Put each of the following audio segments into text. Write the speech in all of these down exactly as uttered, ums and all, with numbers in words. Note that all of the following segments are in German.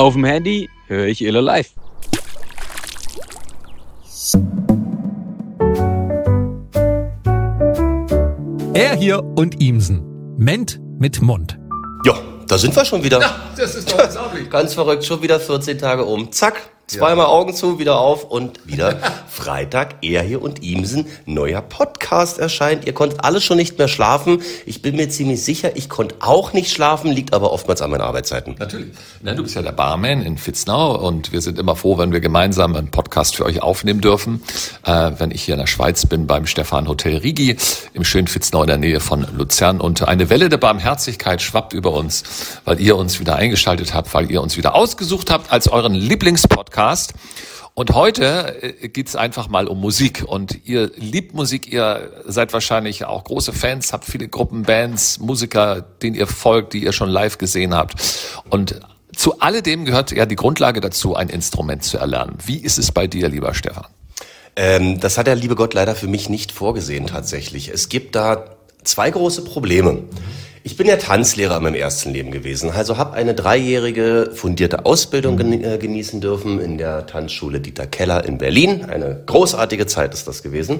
Auf dem Handy höre ich Ille live. Er hier und Ihmsen. Ment mit Mund. Ja, da sind wir schon wieder. Ja, das ist doch unglaublich. Ganz verrückt, schon wieder vierzehn Tage um. Zack, zweimal ja. Augen zu, wieder auf und wieder Freitag, Er hier und Ihmsen, neuer Podcast erscheint. Ihr konntet alle schon nicht mehr schlafen. Ich bin mir ziemlich sicher, ich konnte auch nicht schlafen, liegt aber oftmals an meinen Arbeitszeiten. Natürlich. Na, du bist ja der Barman in Vitznau und wir sind immer froh, wenn wir gemeinsam einen Podcast für euch aufnehmen dürfen. Äh, wenn ich hier in der Schweiz bin, beim Stefan Hotel Rigi, im schönen Vitznau in der Nähe von Luzern. Und eine Welle der Barmherzigkeit schwappt über uns, weil ihr uns wieder eingeschaltet habt, weil ihr uns wieder ausgesucht habt als euren Lieblingspodcast. Und heute geht's einfach mal um Musik. Und ihr liebt Musik, ihr seid wahrscheinlich auch große Fans, habt viele Gruppen, Bands, Musiker, denen ihr folgt, die ihr schon live gesehen habt. Und zu alledem gehört ja die Grundlage dazu, ein Instrument zu erlernen. Wie ist es bei dir, lieber Stefan? Ähm, das hat der liebe Gott leider für mich nicht vorgesehen tatsächlich. Es gibt da zwei große Probleme. Ich bin ja Tanzlehrer in meinem ersten Leben gewesen, also habe eine dreijährige fundierte Ausbildung genießen dürfen in der Tanzschule Dieter Keller in Berlin. Eine großartige Zeit ist das gewesen.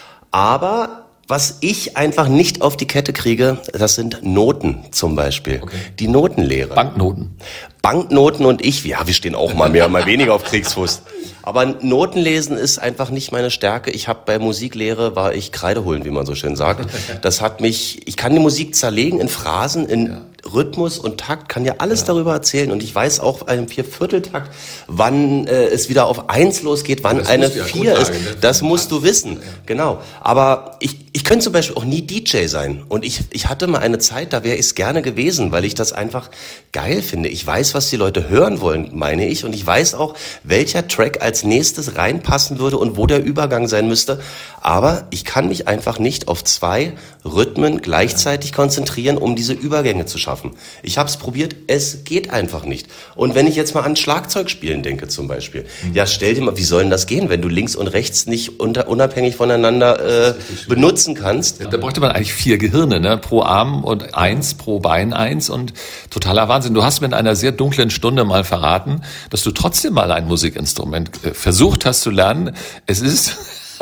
Aber was ich einfach nicht auf die Kette kriege, das sind Noten zum Beispiel. Okay. Die Notenlehre. Banknoten. Banknoten und ich, ja, wir stehen auch mal mehr, mal weniger auf Kriegsfuß. Aber Notenlesen ist einfach nicht meine Stärke. Ich habe bei Musiklehre, war ich Kreide holen, wie man so schön sagt. Das hat mich, ich kann die Musik zerlegen in Phrasen, in ja. Rhythmus und Takt, kann ja alles ja. darüber erzählen. Und ich weiß auch einem Viervierteltakt, wann äh, es wieder auf eins losgeht, wann eine ja Vier ist. Das musst du wissen, ja. genau. Aber ich, ich könnte zum Beispiel auch nie D J sein. Und ich, ich hatte mal eine Zeit, da wäre ich es gerne gewesen, weil ich das einfach geil finde. Ich weiß, was die Leute hören wollen, meine ich. Und ich weiß auch, welcher Track als nächstes reinpassen würde und wo der Übergang sein müsste. Aber ich kann mich einfach nicht auf zwei Rhythmen gleichzeitig konzentrieren, um diese Übergänge zu schaffen. Ich habe es probiert, es geht einfach nicht. Und wenn ich jetzt mal an Schlagzeugspielen denke zum Beispiel, mhm. ja, stell dir mal, wie soll denn das gehen, wenn du links und rechts nicht unter, unabhängig voneinander äh, benutzen kannst? Da bräuchte man eigentlich vier Gehirne, ne? Pro Arm und eins, pro Bein eins und totaler Wahnsinn. Du hast mir in einer sehr dunklen Stunde mal verraten, dass du trotzdem mal ein Musikinstrument äh, versucht hast zu lernen. Es ist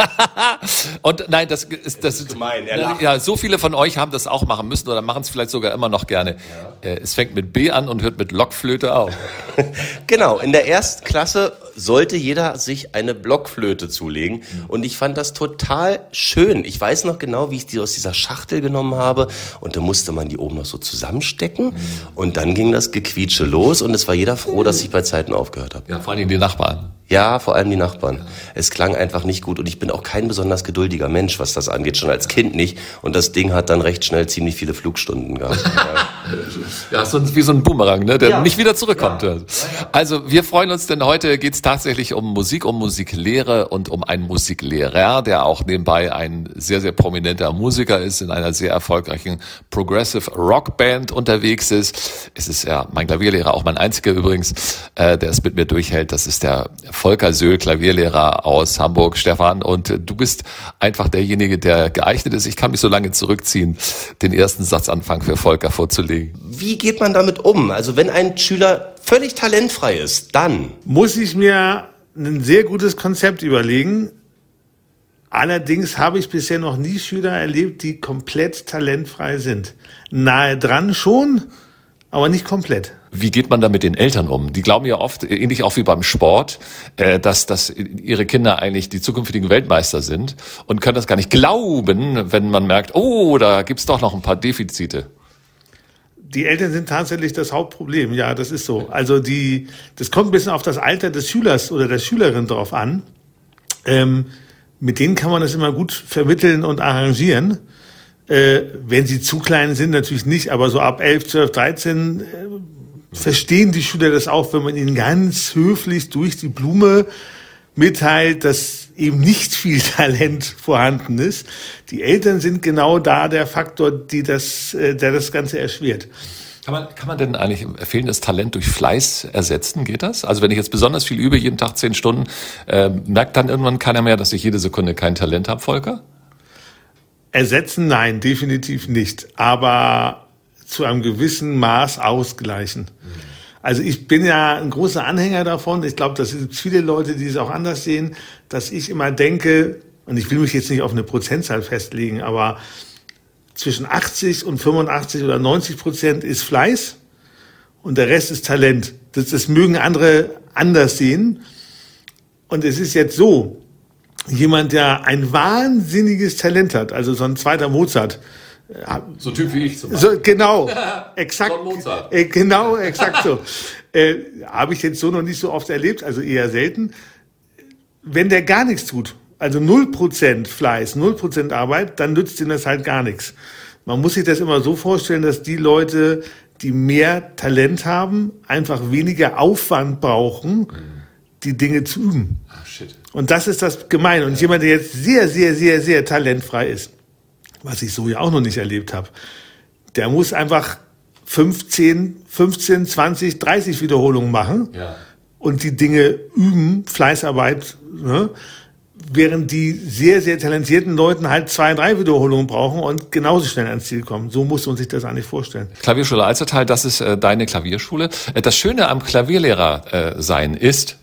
und nein, das ist das ist gemein. Ja, so viele von euch haben das auch machen müssen oder machen es vielleicht sogar immer noch gerne. Ja. Es fängt mit B an und hört mit Blockflöte auf. Genau, in der ersten Klasse sollte jeder sich eine Blockflöte zulegen und ich fand das total schön. Ich weiß noch genau, wie ich die aus dieser Schachtel genommen habe und da musste man die oben noch so zusammenstecken und dann ging das Gequietsche los und es war jeder froh, dass ich bei Zeiten aufgehört habe. Ja, vor allem die Nachbarn. Ja, vor allem die Nachbarn. Es klang einfach nicht gut und ich bin auch kein besonders geduldiger Mensch, was das angeht, schon als Kind nicht. Und das Ding hat dann recht schnell ziemlich viele Flugstunden gehabt. Ja, so wie so ein Boomerang, ne, der ja. nicht wieder zurückkommt. Ja. Also wir freuen uns, denn heute geht's tatsächlich um Musik, um Musiklehre und um einen Musiklehrer, der auch nebenbei ein sehr, sehr prominenter Musiker ist, in einer sehr erfolgreichen Progressive Rock Band unterwegs ist. Es ist ja mein Klavierlehrer, auch mein einziger übrigens, äh, der es mit mir durchhält. Das ist der Volker Söhl, Klavierlehrer aus Hamburg, Stefan. Und du bist einfach derjenige, der geeignet ist. Ich kann mich so lange zurückziehen, den ersten Satzanfang für Volker vorzulegen. Wie geht man damit um? Also wenn ein Schüler völlig talentfrei ist, dann muss ich mir ein sehr gutes Konzept überlegen. Allerdings habe ich bisher noch nie Schüler erlebt, die komplett talentfrei sind. Nahe dran schon, aber nicht komplett. Wie geht man da mit den Eltern um? Die glauben ja oft, ähnlich auch wie beim Sport, äh, dass, dass ihre Kinder eigentlich die zukünftigen Weltmeister sind und können das gar nicht glauben, wenn man merkt, oh, da gibt's doch noch ein paar Defizite. Die Eltern sind tatsächlich das Hauptproblem, ja, das ist so. Also die, das kommt ein bisschen auf das Alter des Schülers oder der Schülerin drauf an. Ähm, mit denen kann man das immer gut vermitteln und arrangieren. Äh, wenn sie zu klein sind, natürlich nicht, aber so ab elf, zwölf, dreizehn äh, verstehen die Schüler das auch, wenn man ihnen ganz höflich durch die Blume mitteilt, dass eben nicht viel Talent vorhanden ist. Die Eltern sind genau da der Faktor, die das, der das Ganze erschwert. Kann man, kann man denn eigentlich fehlendes Talent durch Fleiß ersetzen? Geht das? Also wenn ich jetzt besonders viel übe, jeden Tag zehn Stunden, äh, merkt dann irgendwann keiner mehr, dass ich jede Sekunde kein Talent habe, Volker? Ersetzen? Nein, definitiv nicht. Aber zu einem gewissen Maß ausgleichen. Also ich bin ja ein großer Anhänger davon. Ich glaube, das sind viele Leute, die es auch anders sehen, dass ich immer denke, und ich will mich jetzt nicht auf eine Prozentzahl festlegen, aber zwischen achtzig und fünfundachtzig oder neunzig Prozent ist Fleiß und der Rest ist Talent. Das, das mögen andere anders sehen. Und es ist jetzt so, jemand, der ein wahnsinniges Talent hat, also so ein zweiter Mozart. So ein Typ wie ich zum Beispiel. So, genau, exakt. Von Mozart. Äh, genau, exakt so. äh, habe ich jetzt so noch nicht so oft erlebt, also eher selten. Wenn der gar nichts tut, also null Prozent Fleiß, null Prozent Arbeit, dann nützt ihm das halt gar nichts. Man muss sich das immer so vorstellen, dass die Leute, die mehr Talent haben, einfach weniger Aufwand brauchen, mhm. die Dinge zu üben. Ah, shit. Und das ist das Gemeine. Und ja. jemand, der jetzt sehr, sehr, sehr, sehr talentfrei ist, was ich so ja auch noch nicht erlebt habe, der muss einfach fünfzehn, fünfzehn, zwanzig, dreißig Wiederholungen machen ja. und die Dinge üben, Fleißarbeit, ne? Während die sehr, sehr talentierten Leuten halt zwei, drei Wiederholungen brauchen und genauso schnell ans Ziel kommen. So muss man sich das eigentlich vorstellen. Klavierschule Alzertal, das ist äh, deine Klavierschule. Äh, das Schöne am Klavierlehrer äh, sein ist?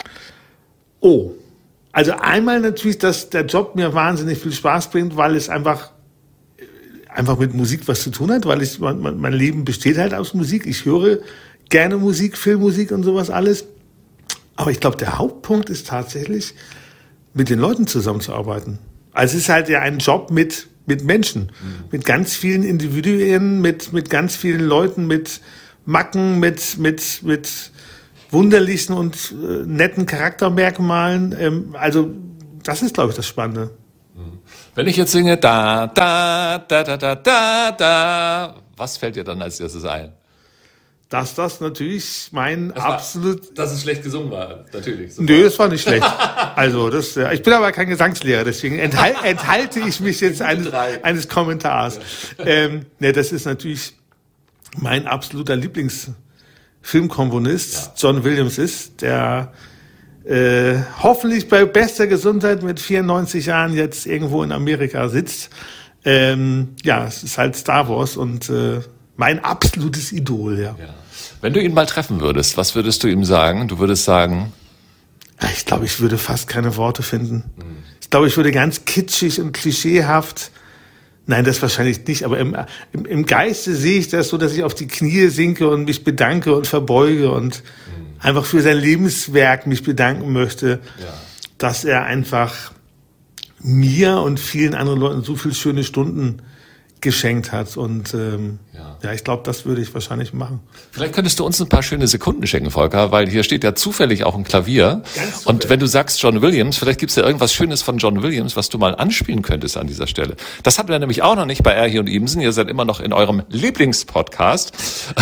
Oh, also einmal natürlich, dass der Job mir wahnsinnig viel Spaß bringt, weil es einfach einfach mit Musik was zu tun hat, weil ich mein, mein Leben besteht halt aus Musik. Ich höre gerne Musik, Filmmusik und sowas alles. Aber ich glaube, der Hauptpunkt ist tatsächlich, mit den Leuten zusammenzuarbeiten. Also es ist halt ja ein Job mit mit Menschen, mhm. mit ganz vielen Individuen, mit mit ganz vielen Leuten, mit Macken, mit mit mit wunderlichen und äh, netten Charaktermerkmalen. Ähm, also das ist, glaube ich, das Spannende. Wenn ich jetzt singe da da da da da da da, was fällt dir dann als erstes ein? Dass das natürlich mein das war, absolut... Dass es schlecht gesungen war, natürlich. Super. Nö, das war nicht schlecht. Also das, ich bin aber kein Gesangslehrer, deswegen enthal, enthalte ich mich jetzt eines, eines Kommentars. Ja. Ähm, ne, das ist natürlich mein absoluter Lieblingsfilmkomponist, ja. John Williams ist, der äh, hoffentlich bei bester Gesundheit mit vierundneunzig Jahren jetzt irgendwo in Amerika sitzt. Ähm, ja, es ist halt Star Wars und äh, mein absolutes Idol, ja. ja. Wenn du ihn mal treffen würdest, was würdest du ihm sagen? Du würdest sagen... Ich glaube, ich würde fast keine Worte finden. Hm. Ich glaube, ich würde ganz kitschig und klischeehaft... Nein, das wahrscheinlich nicht, aber im, im, im Geiste sehe ich das so, dass ich auf die Knie sinke und mich bedanke und verbeuge und hm. einfach für sein Lebenswerk mich bedanken möchte, ja. dass er einfach mir und vielen anderen Leuten so viele schöne Stunden geschenkt hat und ähm, ja. ja, ich glaube, das würde ich wahrscheinlich machen. Vielleicht könntest du uns ein paar schöne Sekunden schenken, Volker, weil hier steht ja zufällig auch ein Klavier. Und wenn du sagst John Williams, vielleicht gibt's ja irgendwas Schönes von John Williams, was du mal anspielen könntest an dieser Stelle. Das hatten wir nämlich auch noch nicht bei Erhi und Iemsen. Ihr seid immer noch in eurem Lieblingspodcast.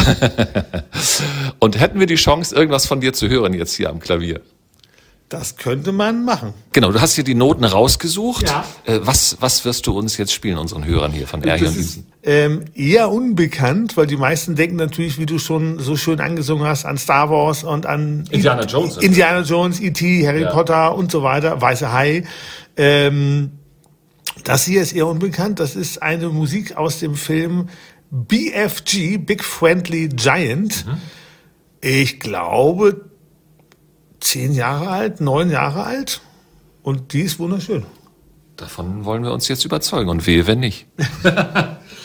Und hätten wir die Chance, irgendwas von dir zu hören jetzt hier am Klavier? Das könnte man machen. Genau, du hast hier die Noten rausgesucht. Ja. Äh, was, was wirst du uns jetzt spielen, unseren Hörern hier von Erhi und Iemsen? Ähm, eher unbekannt, weil die meisten denken natürlich, wie du schon so schön angesungen hast, an Star Wars und an Indiana Jones. Indiana Jones, E T, Harry ja. Potter und so weiter, Weiße Hai. Ähm, das hier ist eher unbekannt. Das ist eine Musik aus dem Film B F G, Big Friendly Giant. Mhm. Ich glaube, zehn Jahre alt, neun Jahre alt. Und die ist wunderschön. Davon wollen wir uns jetzt überzeugen. Und wehe, wenn nicht.